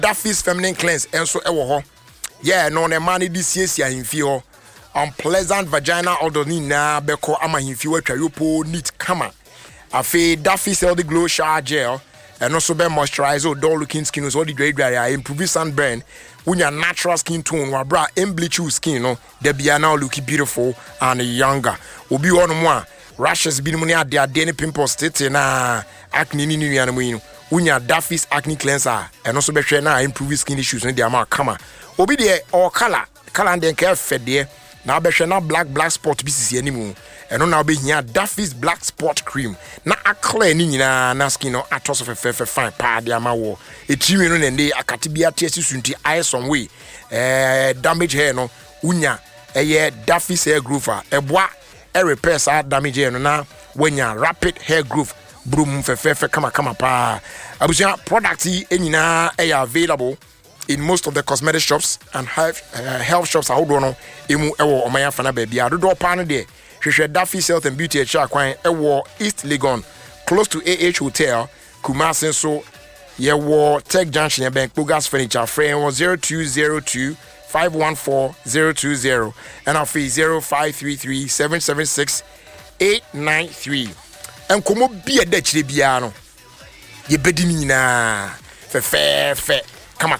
Daffy's feminine cleanse and so ewo. Yeah, no ne man this year himfio. Unpleasant vagina odor ni na beko ama himfio atwa yopo neat kama. Afi Daffy's healthy glow shower gel and also be moisturizer dull looking skin so the dry improve sunburn. When your natural skin tone wa bra bleach your skin no they be now looking beautiful and younger. Obi one more rashes bi money ade any pimples tete na acne ni nuanu mu. When your Daffy's acne cleanser and also be na improve skin issues in the amount kama. Obi there or color and then care fed there. Now be na black spot BCC anymore. And now be here Daffy's black spot cream. Na a clear ni na skin no atos of a fine pa de amawo. E timi no nende akatibia tesi sunti eye some way. Damage hair no unya Daffy's hair growth eboa repair sa damage hair no na wenya rapid hair growth broom fefe kama pa. Abusia product yi enyina available in most of the cosmetic shops and health shops ahodo no emu ewo omaya fana ba bia dodo pa no de hwehwe Daffy's Health and Beauty echa kwan ewo East Legon close to AH Hotel Kumasi so yewo Tech Junction Bank Bogas Furniture frame 0202 514 020 and our fee 0533 776 893 and komo bia de chire bia no ye bedi ni na fe Come on.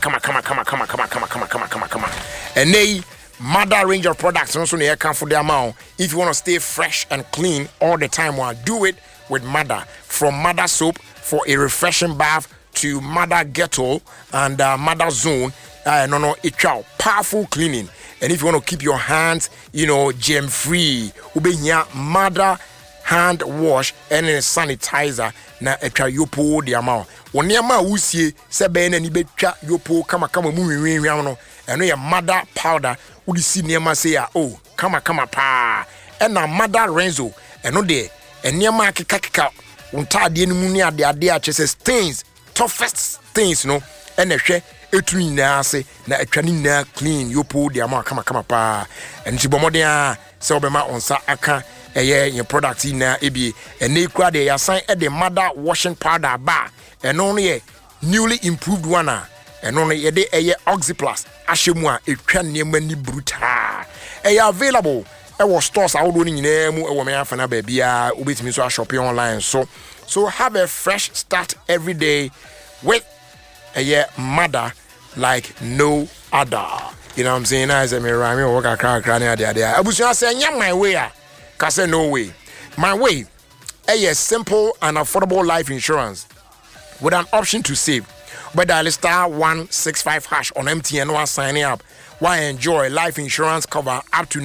And they Mother range of products also near come for the amount. If you want to stay fresh and clean all the time, do it with Mother. From Mother soap for a refreshing bath to Mother Ghetto and Mother Zone. It's powerful cleaning. And if you want to keep your hands, germ free, ube here Mother hand wash and a sanitizer na etwa yopo the amount. Woniama wusie se be na ni betwa yopo kama mu nwenwen no eno ye Mother powder udi si niama say oh kama pa ena Mother Renzo eno de eniama akeka untade enu mu ni ade a chese stains toughest stains no ena hwe etu nyina ase na etwa ni na clean yopo the amount kama pa enti bomoden a se obema onsa aka your product na ebi and they cry they assign the Mother washing powder bar and only a newly improved one and only a day Oxyplus ashemwa a tran near many bruta available our stores out running in a fana baby ubit me so shopping online so have a fresh start every day with a Mother like no other. You know what I'm saying? As a mirror, work a crack there. I was just saying, yeah, my way. Say no way. My way, a simple and affordable life insurance with an option to save. But dial star 165 hash on MTN while signing up. Why enjoy life insurance cover up to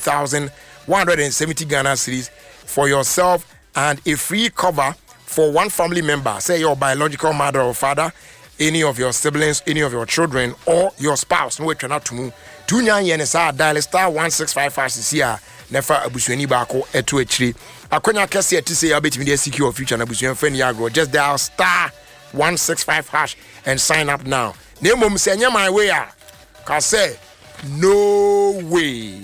19,170 Ghana cedis for yourself and a free cover for one family member, say your biological mother or father, any of your siblings, any of your children, or your spouse. No way to not to move. 29 years dial star 165 hash this year. Never abusuani bako eto achiri akonya kese ati say abetimi dey secure future na abusuan fan yagro just dial star 165 hash and sign up now na mom say nya my way ka say no way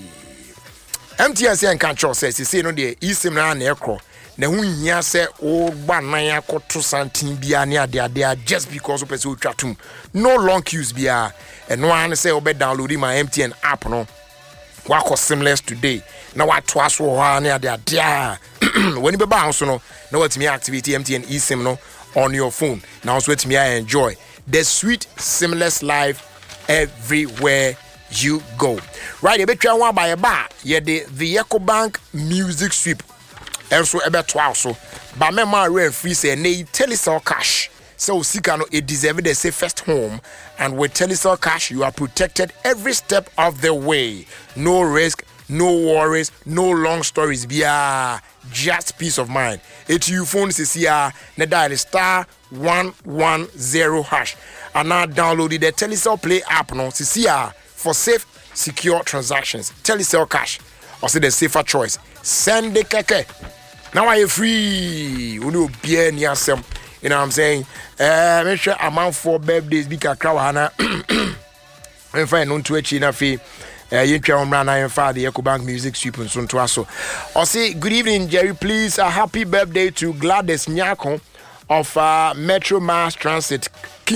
MTN say kan cho say no dey isim na ekro na hu hia say o gba nan akoto santin bia ne ade just because opese o twatum no long queues bia and no an say obe download my MTN app no wako seamless today na watwa so ha na ade when you be bounce no na watimi activate MTN eSIM no on your phone now so watimi enjoy the sweet seamless life everywhere you go. Right, you betwa one by a bar ye the EcoBank music sweep also ebetwa so ba mema rent free say na Telecel cash. So Sikano it deserves the safest home, and with Telecel cash you are protected every step of the way. No risk, no worries, no long stories. Bia just peace of mind. It you phone CCR na dial star 110 hash and now download the Telecel Play app no CCR for safe, secure transactions. Telecel cash also the safer choice. Send the keke. Now are you free? You know bien yasem. You know what I'm saying? Make sure amount for birthdays be kakrawahana. I'm fine on Twitch in a fee. You try on Rana and Father EcoBank music sweep and so to so. I'll say good evening, Jerry. Please a happy birthday to Gladys Nyako of Metro Mass Transit.